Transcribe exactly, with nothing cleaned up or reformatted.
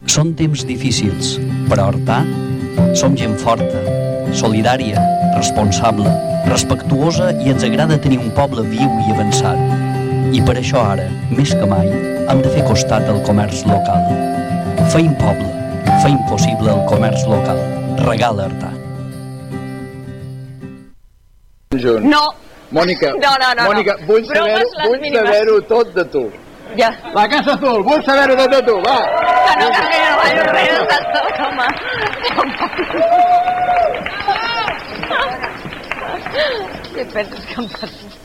Són temps difícils, però Artà som gent forta, solidària, responsable, respectuosa i ens agrada tenir un poble viu i avançat. I per això ara, més que mai, hem de fer costat al comerç local. Feim poble, feim possible el comerç local. Regala Artà. No. Mònica, no, no, no, Mònica, no. vull saber-ho vull saber-ho tot de tu. Ja. La Casa Azul, vull saber-ho tot de tu, va. Que no, que no, ballo res, tanto, home. Què penses que em passa?